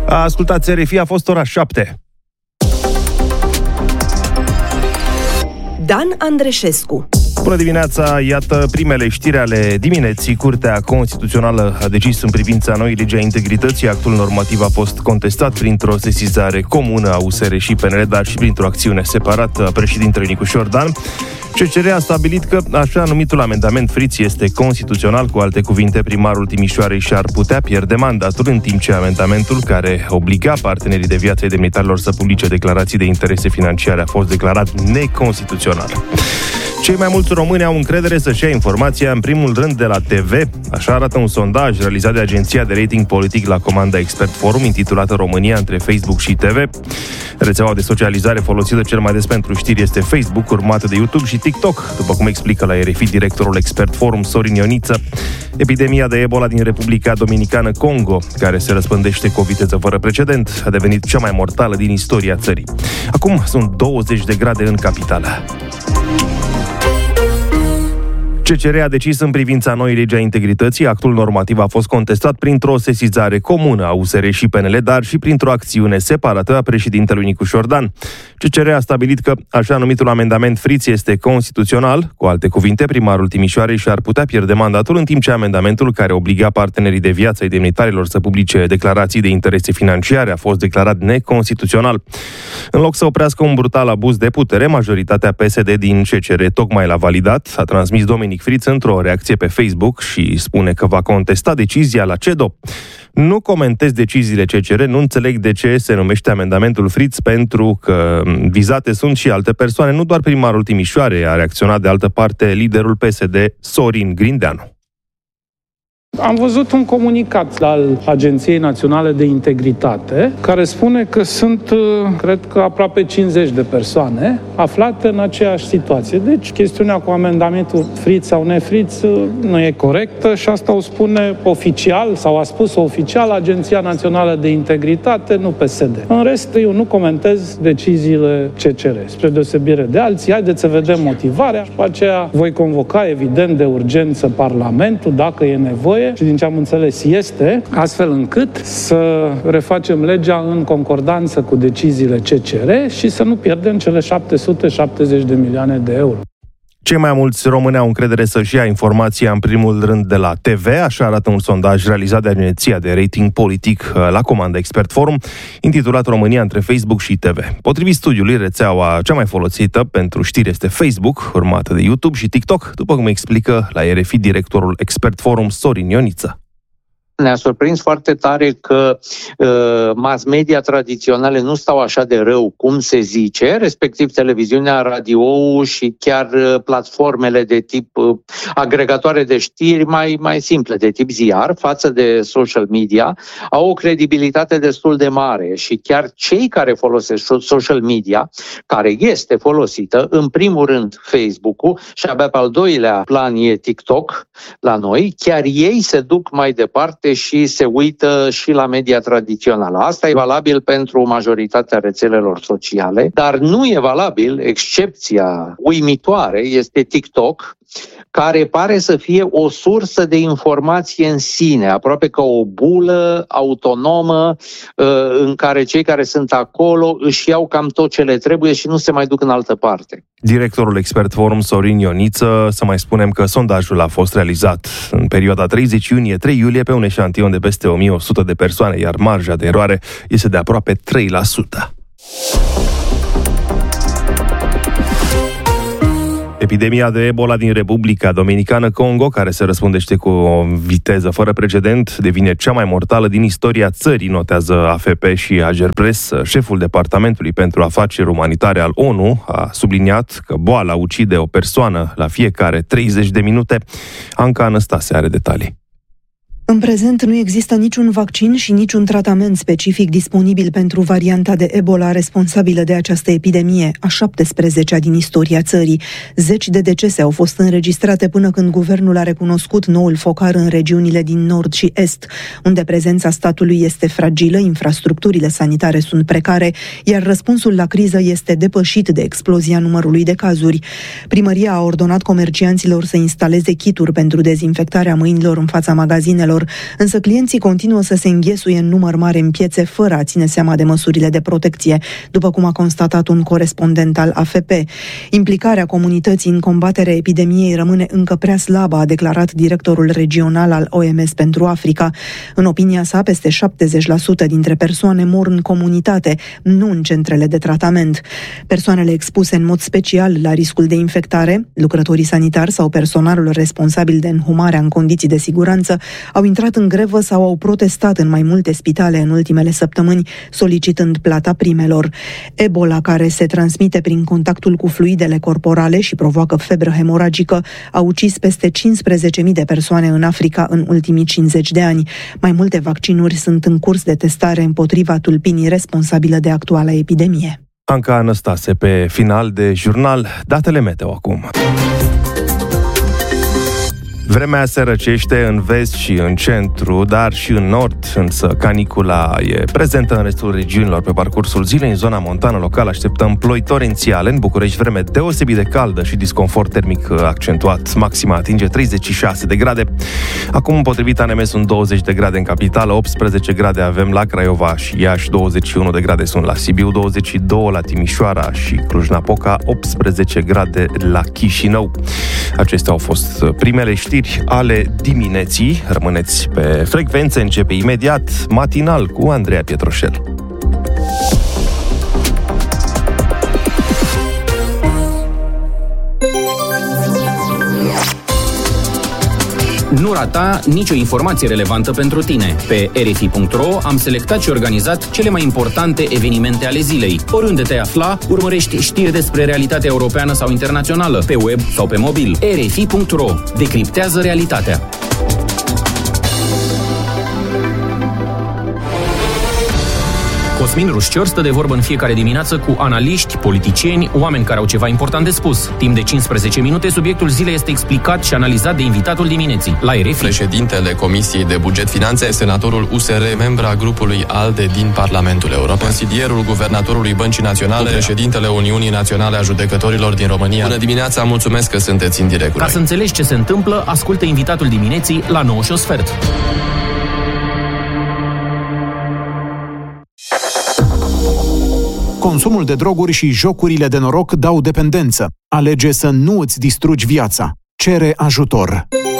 Ascultați RFI, a fost ora 7. Dan Andreșescu. Bună dimineața, iată primele știri ale dimineții. Curtea Constituțională a decis în privința noii legi a integrității. Actul normativ a fost contestat printr-o sesizare comună a USR și PNL, dar și printr-o acțiune separată a președintelui Nicu Șordan. CCR a stabilit că așa numitul amendament Fritz este constituțional, cu alte cuvinte, primarul Timișoarei și-ar putea pierde mandatul, în timp ce amendamentul care obliga partenerii de viață ai demnitarilor să publice declarații de interese financiare a fost declarat neconstituțional. Cei mai mulți români au încredere să-și ia informația în primul rând de la TV. Așa arată un sondaj realizat de agenția de rating politic La Comanda Expert Forum, intitulată România între Facebook și TV. Rețeaua de socializare folosită cel mai des pentru știri este Facebook, urmată de YouTube și TikTok, după cum explică la RFI directorul Expert Forum Sorin Ioniță. Epidemia de Ebola din Republica Dominicană Congo, care se răspândește cu o viteză fără precedent, a devenit cea mai mortală din istoria țării. Acum sunt 20 de grade în capitală. CCR a decis în privința noii legi a integrității. Actul normativ a fost contestat printr-o sesizare comună a USR și PNL, dar și printr-o acțiune separată a președintelui Nicu Șordan. CCR a stabilit că așa numitul amendament Fritz este constituțional. Cu alte cuvinte, primarul Timișoarei și-ar putea pierde mandatul, în timp ce amendamentul care obliga partenerii de viață ai demnitarilor să publice declarații de interese financiare a fost declarat neconstituțional. În loc să oprească un brutal abuz de putere, majoritatea PSD din CCR tocmai l-a validat, a transmis Dominic Fritz într-o reacție pe Facebook și spune că va contesta decizia la CEDO. Nu comentez deciziile CCR, nu înțeleg de ce se numește amendamentul Fritz, pentru că vizate sunt și alte persoane, nu doar primarul Timișoarei, a reacționat de altă parte liderul PSD, Sorin Grindeanu. Am văzut un comunicat al Agenției Naționale de Integritate care spune că sunt, cred că, aproape 50 de persoane aflate în aceeași situație. Deci, chestiunea cu amendamentul Fritz sau nefritz nu e corectă și asta o spune oficial, sau a spus oficial Agenția Națională de Integritate, nu PSD. În rest, eu nu comentez deciziile CCR, spre deosebire de alții. Haideți să vedem motivarea și după aceea voi convoca, evident, de urgență Parlamentul, dacă e nevoie, și din ce am înțeles este, astfel încât să refacem legea în concordanță cu deciziile CCR și să nu pierdem cele 770 de milioane de euro. Cei mai mulți români au încredere să-și ia informația în primul rând de la TV, așa arată un sondaj realizat de agenția de rating politic La Comanda Expert Forum, intitulat România între Facebook și TV. Potrivit studiului, rețeaua cea mai folosită pentru știri este Facebook, urmată de YouTube și TikTok, după cum explică la RFI directorul Expert Forum Sorin Ioniță. Ne-a surprins foarte tare că mass media tradiționale nu stau așa de rău cum se zice, respectiv televiziunea, radio și chiar platformele de tip agregatoare de știri mai simple, de tip ziar, față de social media, au o credibilitate destul de mare și chiar cei care folosesc social media, care este folosită, în primul rând Facebook-ul și abia pe al doilea plan e TikTok la noi, chiar ei se duc mai departe și se uită și la media tradițională. Asta e valabil pentru majoritatea rețelelor sociale, dar nu e valabil, excepția uimitoare este TikTok, care pare să fie o sursă de informație în sine, aproape ca o bulă autonomă în care cei care sunt acolo își iau cam tot ce le trebuie și nu se mai duc în altă parte. Directorul Expert Forum Sorin Ioniță, să mai spunem că sondajul a fost realizat în perioada 30 iunie-3 iulie pe un eșantion de peste 1100 de persoane, iar marja de eroare este de aproape 3%. Epidemia de Ebola din Republica Dominicană Congo, care se răspândește cu o viteză fără precedent, devine cea mai mortală din istoria țării, notează AFP și Agerpres. Șeful Departamentului pentru Afaceri Umanitare al ONU a subliniat că boala ucide o persoană la fiecare 30 de minute. Anca Anastase are detalii. În prezent nu există niciun vaccin și niciun tratament specific disponibil pentru varianta de Ebola responsabilă de această epidemie, a 17-a din istoria țării. 10 de decese au fost înregistrate până când guvernul a recunoscut noul focar în regiunile din nord și est, unde prezența statului este fragilă, infrastructurile sanitare sunt precare, iar răspunsul la criză este depășit de explozia numărului de cazuri. Primăria a ordonat comercianților să instaleze kituri pentru dezinfectarea mâinilor în fața magazinelor, persoanelor, însă clienții continuă să se înghesuie în număr mare în piețe fără a ține seama de măsurile de protecție, după cum a constatat un corespondent al AFP. Implicarea comunității în combaterea epidemiei rămâne încă prea slabă, a declarat directorul regional al OMS pentru Africa. În opinia sa, peste 70% dintre persoane mor în comunitate, nu în centrele de tratament. Persoanele expuse în mod special la riscul de infectare, lucrătorii sanitari sau personalul responsabil de înhumarea în condiții de siguranță, au intrat în grevă sau au protestat în mai multe spitale în ultimele săptămâni, solicitând plata primelor. Ebola, care se transmite prin contactul cu fluidele corporale și provoacă febră hemoragică, a ucis peste 15.000 de persoane în Africa în ultimii 50 de ani. Mai multe vaccinuri sunt în curs de testare împotriva tulpinii responsabilă de actuala epidemie. Anca Anastase, pe final de jurnal, datele meteo acum. Vremea se răcește în vest și în centru, dar și în nord, însă canicula e prezentă în restul regiunilor pe parcursul zilei. În zona montană locală așteptăm ploi torențiale, în București vreme deosebit de caldă și disconfort termic accentuat. Maxima atinge 36 de grade. Acum, potrivit ANM, sunt 20 de grade în capitală, 18 grade avem la Craiova și Iași, 21 de grade sunt la Sibiu, 22 la Timișoara și Cluj-Napoca, 18 grade la Chișinău. Acestea au fost primele știri ale dimineții. Rămâneți pe frecvențe, începe imediat matinal cu Andreea Pietroșel. Nu rata nicio informație relevantă pentru tine. Pe RFI.ro am selectat și organizat cele mai importante evenimente ale zilei. Oriunde te afla, urmărești știri despre realitatea europeană sau internațională, pe web sau pe mobil. RFI.ro decriptează realitatea. Cosmin Ruscior stă de vorbă în fiecare dimineață cu analiști, politicieni, oameni care au ceva important de spus. Timp de 15 minute, subiectul zilei este explicat și analizat de invitatul dimineții, la RFI. Președintele Comisiei de Buget Finanțe, senatorul USR, membra grupului ALDE din Parlamentul European, consilierul guvernatorului Băncii Naționale, președintele Uniunii Naționale a Judecătorilor din România. Bună dimineața, mulțumesc că sunteți în direct. Ca să înțelegi ce se întâmplă, ascultă invitatul dimineții la 9:15. Consumul de droguri și jocurile de noroc dau dependență. Alege să nu îți distrugi viața. Cere ajutor.